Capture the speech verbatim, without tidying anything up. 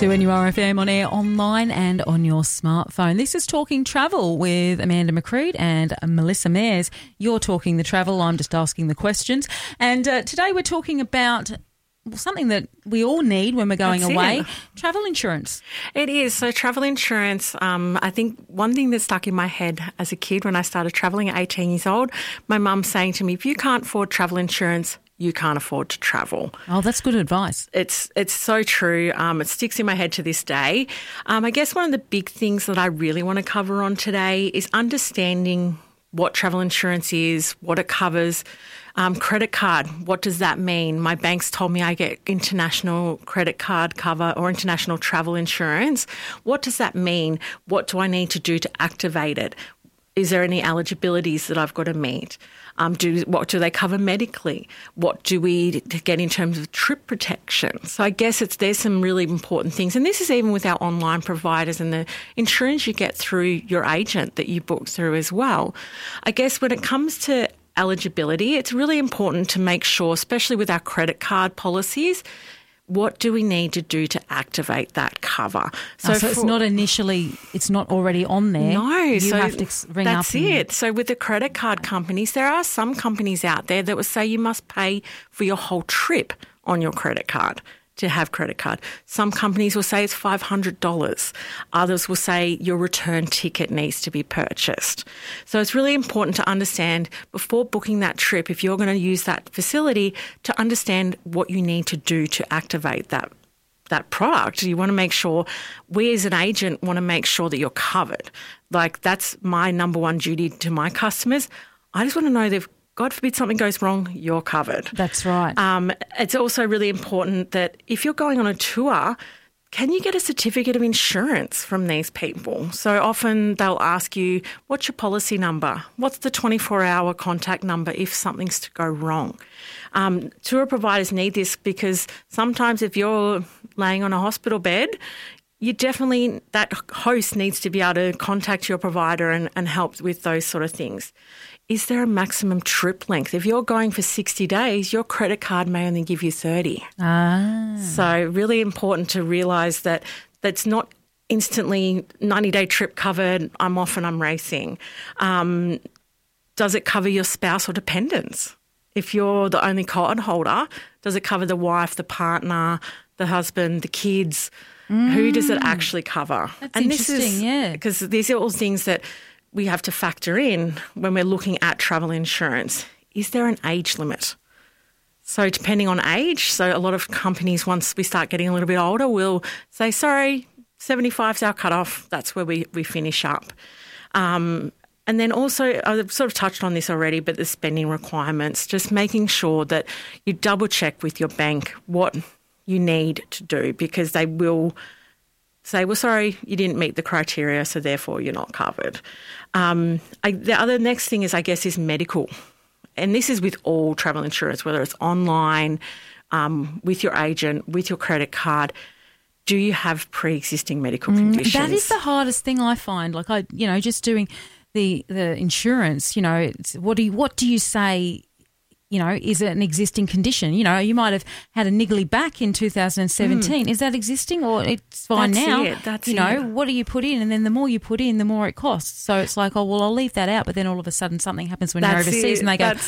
to N U R F M on air, online and on your smartphone. This is Talking Travel with Amanda McCreed and Melissa Mayers. You're talking the travel, I'm just asking the questions. And uh, today we're talking about well, something that we all need when we're going That's away, it. travel insurance. It is. So travel insurance, um, I think one thing that stuck in my head as a kid when I started travelling at eighteen years old, my mum saying to me, if you can't afford travel insurance, you can't afford to travel. Oh, that's good advice. It's it's so true. Um, it sticks in my head to this day. Um, I guess one of the big things that I really want to cover on today is understanding what travel insurance is, what it covers. Um, credit card, what does that mean? My bank's told me I get international credit card cover or international travel insurance. What does that mean? What do I need to do to activate it? Is there any eligibilities that I've got to meet? Um, do what do they cover medically? What do we get in terms of trip protection? So I guess it's there's some really important things, and this is even with our online providers and the insurance you get through your agent that you book through as well. I guess when it comes to eligibility, it's really important to make sure, especially with our credit card policies, what do we need to do to activate that cover? So, oh, so it's for, not initially, it's not already on there. No. You so have to ring that's up. That's it. So with the credit card companies, there are some companies out there that will say you must pay for your whole trip on your credit card to have credit card. Some companies will say it's five hundred dollars. Others will say your return ticket needs to be purchased. So it's really important to understand before booking that trip, if you're going to use that facility, to understand what you need to do to activate that that product. You want to make sure, we as an agent want to make sure that you're covered. Like that's my number one duty to my customers. I just want to know that God forbid something goes wrong, you're covered. That's right. Um, it's also really important that if you're going on a tour, can you get a certificate of insurance from these people? So often they'll ask you, what's your policy number? What's the twenty-four hour contact number if something's to go wrong? Um, tour providers need this because sometimes if you're laying on a hospital bed, you definitely, that host needs to be able to contact your provider and, and help with those sort of things. Is there a maximum trip length? If you're going for sixty days, your credit card may only give you thirty. Ah. So really important to realise that that's not instantly ninety-day trip covered, I'm off and I'm racing. Um, does it cover your spouse or dependents? If you're the only card holder, does it cover the wife, the partner, the husband, the kids? Mm. Who does it actually cover? That's and interesting, this is, yeah. Because these are all things that we have to factor in when we're looking at travel insurance. Is there an age limit? So depending on age, so a lot of companies, once we start getting a little bit older, will say, sorry, seventy-five is our cutoff. That's where we, we finish up. Um, and then also, I've sort of touched on this already, but the spending requirements, just making sure that you double check with your bank what you need to do, because they will say, well, sorry, you didn't meet the criteria, so therefore you're not covered. Um, I, the other next thing is, I guess, is medical. And this is with all travel insurance, whether it's online, um, with your agent, with your credit card. Do you have pre-existing medical conditions? That is the hardest thing I find. Like, I, you know, just doing the the insurance, you know, it's, what do you, what do you say? You know, is it an existing condition? You know, you might have had a niggly back in two thousand seventeen. Mm. Is that existing, or it's fine That's now? It. That's you know, it. What do you put in? And then the more you put in, the more it costs. So it's like, oh, well, I'll leave that out. But then all of a sudden something happens when That's you're overseas it. and they go, That's